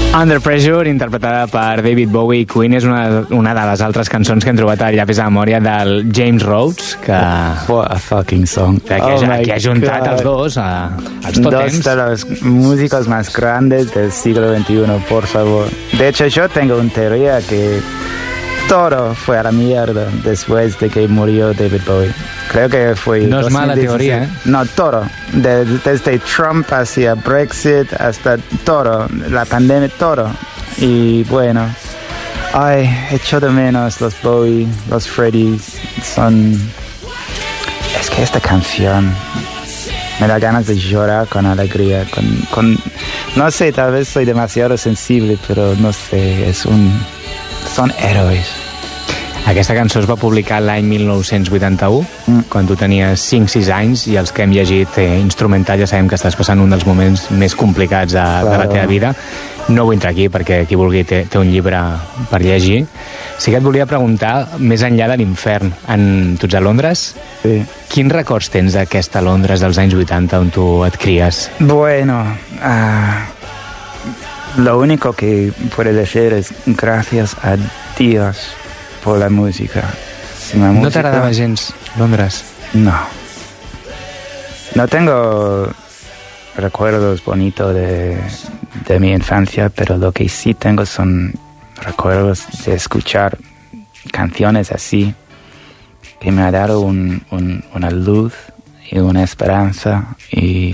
Under Pressure, interpretada per David Bowie. Queen és una de les altres cançons que hem trobat al llapis de memòria del James Rhodes, que... What a fucking song. Que ha juntat els dos, els tòtems. Dos de los músicos más grandes del siglo XXI, por favor. De hecho, yo tengo una teoría que todo fue a la mierda después de que murió David Bowie. Creo que fue... No es mala teoría, ¿eh? No, todo. Desde Trump hacia Brexit hasta todo. La pandemia, todo. Y bueno... Ay, echo de menos los Bowie, los Freddys. Es que esta canción me da ganas de llorar con alegría. No sé, tal vez soy demasiado sensible, pero no sé, son héroes. Aquesta cançó es va publicar l'any 1981, quan tu tenies 5-6 anys, i els que hem llegit instrumental ja sabem que estàs passant un dels moments més complicats de la teva vida. No vull entrar aquí perquè qui vulgui té un llibre per llegir. Sí que et volia preguntar, més enllà de l'infern, tu ets a Londres? Sí. Quins records tens d'aquesta Londres dels anys 80 on tu et cries? Bueno, lo único que puedo decir es gracias a Dios por la música. ¿No te agradaba gens Londres? No. No tengo recuerdos bonitos de mi infancia, pero lo que sí tengo son recuerdos de escuchar canciones así, que me ha dado una luz y una esperanza. Y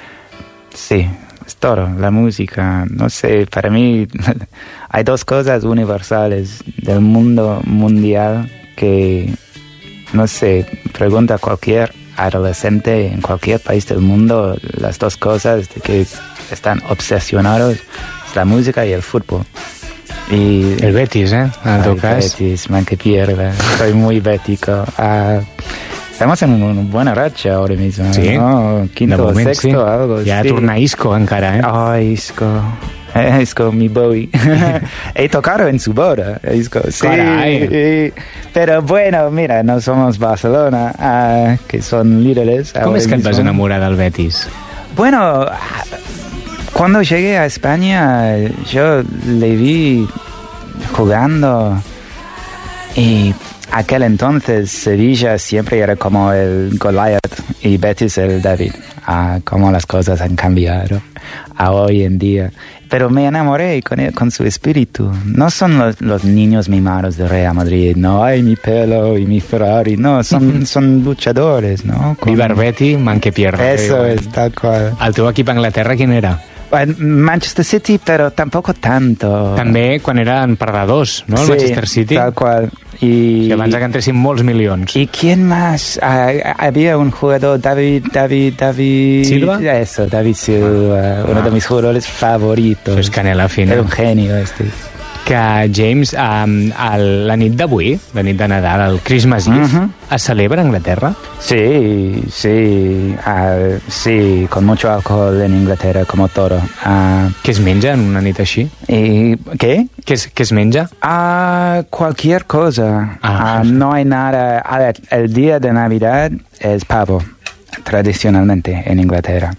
sí, es todo, la música. No sé, para mí hay dos cosas universales del mundo mundial que, no sé, pregunta a cualquier adolescente en cualquier país del mundo, las dos cosas de que están obsesionados es la música y el fútbol. Y el Betis, en tu cas. Betis, man, que pierda. Soy muy bético. Estamos en una buena racha ahora mismo. Sí, ¿no? Quinto o sexto, sí. Algo. Ja sí. Torna Isco encara, Ay, Isco. Isco, mi Bowie. He tocado en su boda, Isco. Sí. Pero bueno, mira, no somos Barcelona, que son líderes. ¿Cómo es que te vas enamorar del Betis? Bueno, cuando llegué a España, yo le vi jugando y aquel entonces Sevilla siempre era como el Goliath y Betis el David. Cómo las cosas han cambiado a hoy en día. Pero me enamoré con su espíritu. No son los niños mimados de Real Madrid, no, ay, mi pelo y mi Ferrari, no, son luchadores, ¿no? Viva el Betis, man que pierde. Eso es, tal cual. El teu equip a Anglaterra quin era? Manchester City, pero tampoco tanto. També quan eren perdedors, no? El Sí, Manchester City. tal cual. Y abans que entressin molts milions. ¿Y quién más? Había un jugador, David ¿Silva? Eso, David Silva, uno de mis jugadores favoritos. Això és canela fina. Era un genio este. Que, James, la nit d'avui, la nit de Nadal, el Christmas Eve, es celebra a Anglaterra? Sí, con mucho alcohol en Inglaterra, como todo. Què es menja en una nit així? ¿Qué? Què es menja? Cualquier cosa. No hay nada. A ver, el día de Navidad es pavo, tradicionalmente en Inglaterra.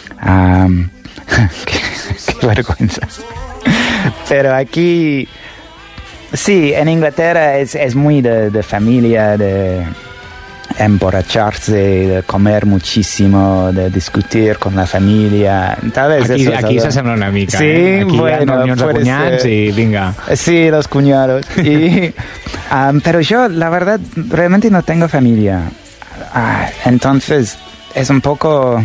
Qué vergüenza. Pero aquí, sí, en Inglaterra es muy de familia, de emborracharse, de comer muchísimo, de discutir con la familia. Tal vez aquí s'assembla una mica. Sí, aquí bueno, hi ha reunions de cunyats i vinga. Sí, los cuñados. Pero yo, la verdad, realmente no tengo familia. Entonces, es un poco...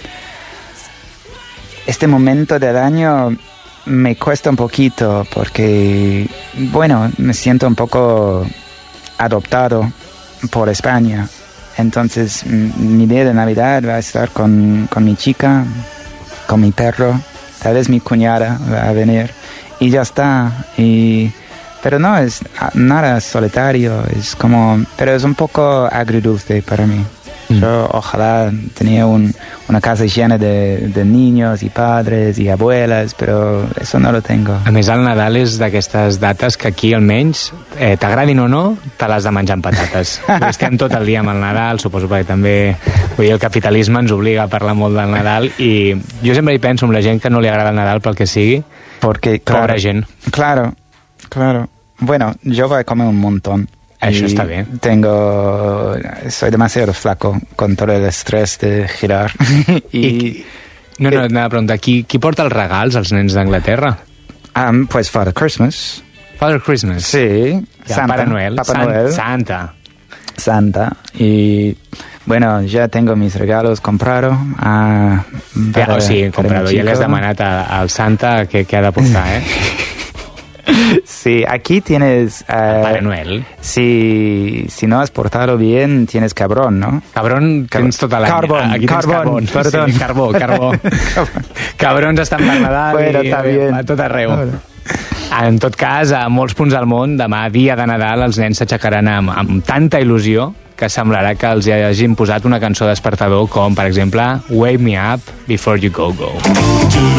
Este momento del año me cuesta un poquito porque, bueno, me siento un poco adoptado por España. Entonces, mi día de Navidad va a estar con mi chica, con mi perro, tal vez mi cuñada va a venir y ya está. Pero no es nada solitario, es como, pero es un poco agridulce para mí. Yo ojalá tenía una casa llena de niños y padres y abuelas, pero eso no lo tengo. A més, el Nadal és d'aquestes dates que aquí, almenys, t'agradin o no, te l'has de menjar amb patates. Estem tot el dia amb el Nadal, suposo que també... Vull dir, el capitalisme ens obliga a parlar molt del Nadal i jo sempre hi penso amb la gent que no li agrada el Nadal pel que sigui, porque pobra gent. Claro. Bueno, yo voy a comer un montón. Això està bé. Soy demasiado flaco con todo el estrés de girar. No, anava a preguntar, qui porta els regals als nens d'Anglaterra? Pues Father Christmas. Father Christmas? Sí. Ja, Santa, Pare Noel. Papa Noel. Santa. Y bueno, ya tengo mis regalos comprados. Comprado. Ja l'has demanat al Santa què ha de portar, Sí, aquí tienes... Pare Noel. Si no has portado bien, tienes cabrón, ¿no? Cabrón tens tot l'any. Aquí tens carbón. Perdón. Sí, carbó. Cabrons estan per Nadal bueno, a tot arreu. En tot cas, a molts punts del món, demà, dia de Nadal, els nens s'aixecaran amb tanta il·lusió que semblarà que els hagin posat una cançó despertador com, per exemple, Wake Me Up Before You Go Go.